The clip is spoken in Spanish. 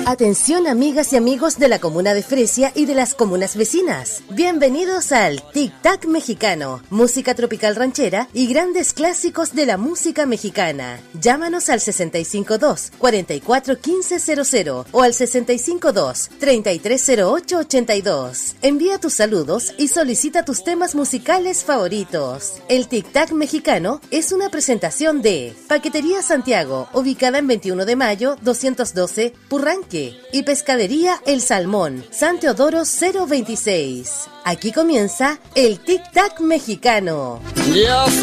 Atención amigas y amigos de la comuna de Fresia y de las comunas vecinas. Bienvenidos al Tic Tac Mexicano, música tropical ranchera y grandes clásicos de la música mexicana. Llámanos al 652-441500 o al 652-330882. Envía tus saludos y solicita tus temas musicales favoritos. El Tic Tac Mexicano es una presentación de Paquetería Santiago, ubicada en 21 de mayo 212 Purranque, y Pescadería El Salmón, San Teodoro 026. Aquí comienza el Tic Tac Mexicano.